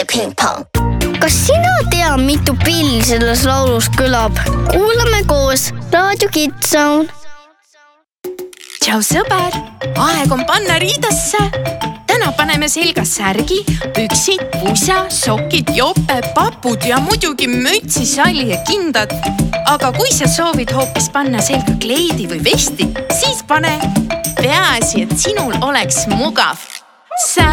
ping-pong. Kas sina tea, mitu pilli selles laulus kõlab? Kuulame koos Raadio Kids Zone. Tšau sõber, aeg on panna riidasse. Täna paneme selga särgi, püksid, pusa, sokid, jope, papud ja muidugi mütsi, salli ja kindad. Aga kui sa soovid hoopis panna selga kleidi või vesti, siis pane. Peaasi, et sinul oleks mugav.